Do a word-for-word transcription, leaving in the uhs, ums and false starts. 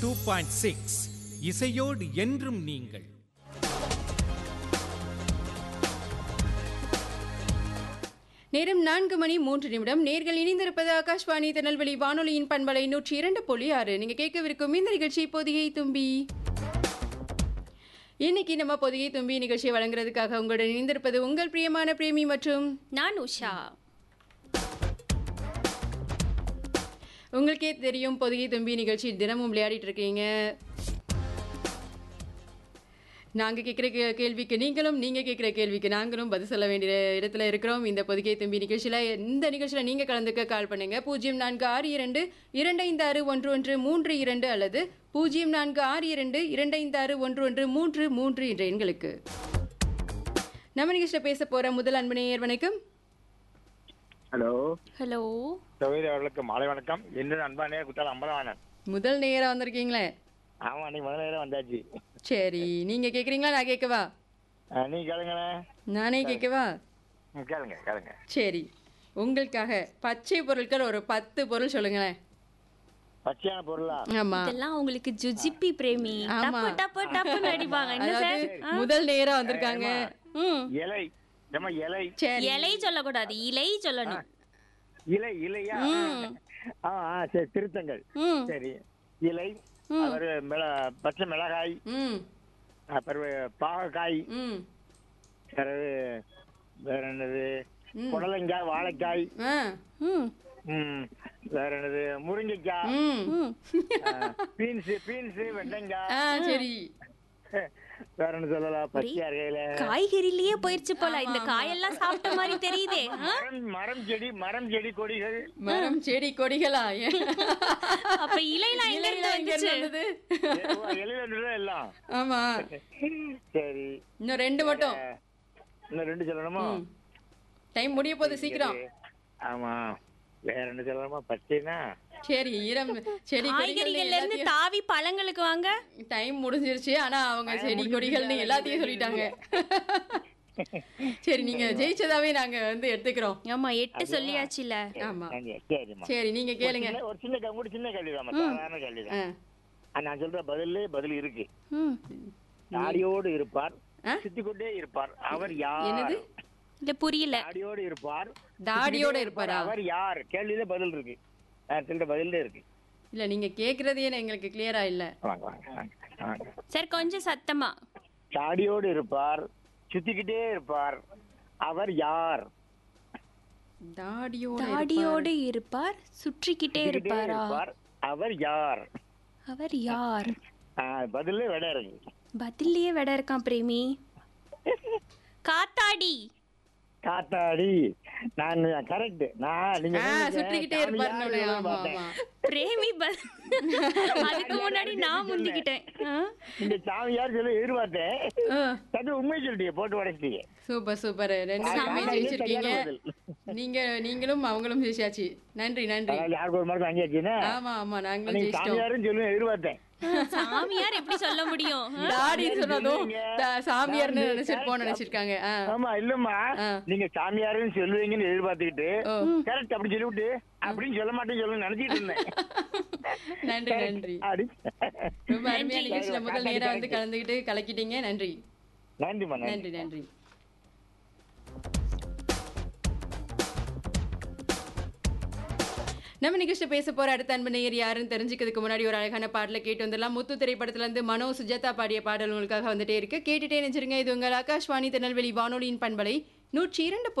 Two point six இசையோடு என்றும் நீங்கள். நேரம் நான்கு மணி மூன்று நிமிடம். நேர்கள் இணைந்திருப்பது ஆகாஷ்வாணி திருநெல்வேலி வானொலியின் பண்பலை நூற்றி இரண்டு புள்ளி ஆறு. நீங்க கேட்கவிருக்கும் இந்த நிகழ்ச்சி பொதிகை தும்பி. இன்னைக்கு நம்ம பொதிகை தும்பி நிகழ்ச்சியை வழங்குறதுக்காக உங்களுடன் இணைந்திருப்பது உங்கள் பிரியமான பிரேமி மற்றும் நான் உஷா. உங்களுக்கே தெரியும் பொதிகை தும்பி நிகழ்ச்சி தினமும் விளையாடிட்டு இருக்கீங்க. நாங்கள் கேட்குற கே கேள்விக்கு நீங்களும் நீங்கள் கேட்குற கேள்விக்கு நாங்களும் பதில் சொல்ல வேண்டிய இடத்துல இருக்கிறோம். இந்த பொதிகை தும்பி நிகழ்ச்சியில் இந்த நிகழ்ச்சியில் நீங்கள் கலந்துக்க கால் பண்ணுங்கள். பூஜ்ஜியம் நான்கு ஆறு இரண்டு இரண்டு ஐந்து ஆறு ஒன்று ஒன்று மூன்று இரண்டு அல்லது பூஜ்ஜியம் நான்கு ஆறு இரண்டு இரண்டு ஐந்து ஆறு ஒன்று ஒன்று மூன்று மூன்று என்ற எண்களுக்கு. நம்ம நிகழ்ச்சியில் பேச போகிற முதல் அன்பு நேயர் வணக்கம். ஹலோ ஹலோ சகோதரி அவர்களுக்கு மாலை வணக்கம். என்னோட அன்பானே குத்தால அம்பலவாணன். முதல் நேயராக வந்திருக்கீங்களே. ஆமா, நீ முதல் நேரம் வந்தாச்சு. சரி, நீங்கள் கேட்குறீங்களா நான் கேட்கவா? ஆ, நீ கேளுங்களேன். நானே கேட்கவா? ம், கேளுங்க கேளுங்க. சரி, உங்களுக்காக பச்சை பொருட்கள் ஒரு பத்து பொருள் சொல்லுங்களேன். பச்சையான பொருளா? ஆமா, இதெல்லாம் உங்களுக்கு ஜுஜிப்பி பிரேமி. ஆமா. டப்பு டப்பு டப்புன்னு அடிப்பாங்க. என்ன அதாவது சார்? முதல் நேரா வந்திருக்காங்க. ம். இலை. நம்ம இலை. சரி, இலை சொல்லக்கூடாது, இலை சொல்லணும். இலை இலையா? ஆ ஆ சரி, திருத்தங்கள். ம். சரி, இலை. அப்புறம் மிள பச்சை மிளகாய். ம் அப்புறம் பாகக்காய். ம் பிறகு வேற என்னது? ம். புடலங்காய், வாழைக்காய். ஆ ம். ம், வேற என்னது? முருங்கைக்காய். ம் ம். பீன்ஸ் பீன்ஸ் வெண்டைக்காய். ஆ சரி, வேற என்ன சொல்லலாம்? பச்சையா இருக்கையில காய்கறிலயே போயிருச்சு போல. இந்த காயெல்லாம் சாப்பிட்ட மாதிரி தெரியுதே. ஆ? மரம் மரம் செடி மரம் செடி கொடிகள். மரம் செடி கொடிகளா? அப்ப இலைலாம் எங்க இருந்து இங்க வந்துச்சு? இருந்தது? எழுத எல்லாம். ஆமா, சரி, இன்னும் ரெண்டு மட்டும். இன்னும் ரெண்டு சொல்லணுமா? டைம் முடிய போகுது, சீக்கிரம். ஆமா, வேற என்ன சொல்லணுமா? பச்சைனா சரி, ஈரம் செடி காய்கறிகள்ல இருந்து கொடிகள். தாவி பழங்களுக்கு வாங்க. டைம் முடிஞ்சிருச்சு, ஆனா அவங்க செடி முடிஞ்சிருச்சு, கொடிகள்னு எல்லாத்தையும் சொல்லிட்டாங்க. சரி, நீங்க ஜெயிச்சதாவே நாங்க வந்து எடுத்துக்கிறோம். ஆமா, எட்டு சொல்லியாச்சுல. ஆமா, சரிம்மா. சரி, நீங்க கேளுங்க. ஒரு சின்ன- ஒரு சின்ன க- ஒரு சின்ன கேள்விதான், சாதாரண கேள்விதான். ஆ, நான் சொல்ற பதிலே பதில் இருக்கு. ம். தாடியோடு இருப்பார், ஆ? சுத்தி கொண்டே இருப்பார், அவர் யார்? என்னது? இல்ல புரியல. தாடியோடு இருப்பார், தாடியோட சுத்திக்கிட்டே இருப்பாரா? அவர் யார்? கேள்வியில பதில் இருக்கு. நான் சொல்ற பதிலே இருக்கு. இல்ல, நீங்க கேக்குறதே எங்களுக்கு கிளியரா இல்ல. வாங்க வாங்க வாங்க, வாங்க. சார் கொஞ்சம் சத்தமா. தாடியோடு இருப்பார், சுத்திக்கிட்டே இருப்பார், அவர் யார்? தாடியோட தாடியோடு இருப்பார், சுற்றிக்கிட்டே சுத்திக்கிட்டே இருப்பாரா? இருப்பார், அவர் யார்? அவர் யார்? ஆ, பதிலே விட இருக்கு. பதிலேயே விட இருக்கான் பிரேமி. காத்தாடி. காத்தாடி. நான் கரெக்ட். நான் நீங்க ஆ, சொன்னீங்க, சுற்றிக்கிட்டே சாமி இருப்பாருன்னு. யாருன்னு ஆமா, பார்த்தேன். ஆமா. பிரேமி ப- அதுக்கு முன்னாடி நான் முந்திக்கிட்டேன். ஆ? இந்த சாமி யார் சொல்ல எதிர்பார்த்தேன். ஆ, சட்டு உண்மை சொல்லிட்டீங்க, போட்டு உடைச்சிட்டீங்க. Super super. ரெண்டு ஆ, பேருமே ஆமா, ஜெயிச்சிருக்கீங்க. சரியான பதில். நீங்க நீங்களும் அவங்களும் ஜெயிச்சாச்சு. நன்றி நன்றி. அதனால யாருக்கு ஒரு மார்க் வாங்கியாச்சுன்னா ஆமா ஆமா, நாங்களும் நீங்க ஜெயிச்சிட்டோம். சாமியாருன்னு சொல்லுவேன் எதிர்பார்த்தேன். சாமியார் எப்படி சொல்ல முடியும்? ஆ? தாடின்னு சொன்னதும் சொல்லுவீங்க. தா- சாமியார்னு நான் நினைச்சிருப்போம் நினைச்சிருக்காங்க. ஆ, ஆமா, இல்லம்மா, ஆ. நீங்க சாமியாருன்னு சொல்லுவீங்கன்னு எதிர்பார்த்துக்கிட்டு ஓ, கரெக்ட் அப்படி சொல்லிவிட்டு அப்படின்னு சொல்ல மாட்டேன்னு சொல்ல நினைச்சிட்டு இருந்தேன். நன்றி நன்றி. அப்படி. ரொம்ப அருமையா நிகழ்ச்சியில முதல் நேரா வந்து கலந்துக்கிட்டு கலக்கிட்டீங்க. நன்றி நன்றிம்மா, நன்றி. நன்றி நன்றி. நம்ம நிகழ்ச்சி பேச போற அடுத்த அன்பு நேயர் யாருன்னு தெரிஞ்சுக்கிறதுக்கு முன்னாடி ஒரு அழகான பாடல கேட்டு வந்துடலாம். முத்து திரைப்படத்துல இருந்து மனோ சுஜாதா பாடிய பாடல் உங்களுக்காக வந்துட்டே இருக்கு. கேட்டுட்டே நினைச்சிருங்க. இது உங்கள் ஆகாஷ்வாணி திருநெல்வேலி வானொலியின் பண்பலை நூற்றி இரண்டு